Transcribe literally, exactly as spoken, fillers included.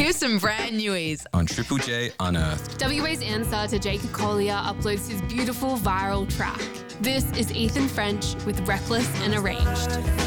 Here's some brand newies on Triple J Unearthed. W A's answer to Jacob Collier uploads his beautiful viral track. This is Ethan French with Reckless and Arranged.